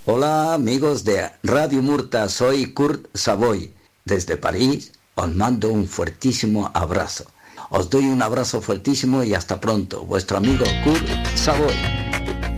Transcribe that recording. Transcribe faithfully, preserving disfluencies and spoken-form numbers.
Hola amigos de Radio Murta, soy Kurt Savoy. Desde París os mando un fuertísimo abrazo. Os doy un abrazo fuertísimo y hasta pronto. Vuestro amigo Kurt Savoy.